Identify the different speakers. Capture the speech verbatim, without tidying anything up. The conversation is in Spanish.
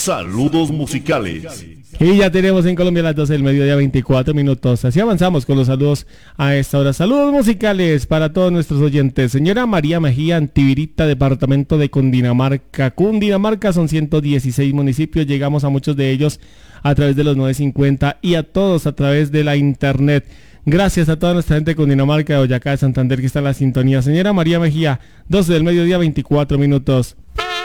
Speaker 1: Saludos musicales.
Speaker 2: Y ya tenemos en Colombia las doce del mediodía, veinticuatro minutos. Así avanzamos con los saludos a esta hora. Saludos musicales para todos nuestros oyentes. Señora María Mejía, Antivirita, departamento de Cundinamarca. Cundinamarca son ciento dieciséis municipios. Llegamos a muchos de ellos a través de los novecientos cincuenta y a todos a través de la internet. Gracias a toda nuestra gente de Cundinamarca, de Boyacá, de Santander que está en la sintonía. Señora María Mejía, doce del mediodía, veinticuatro minutos.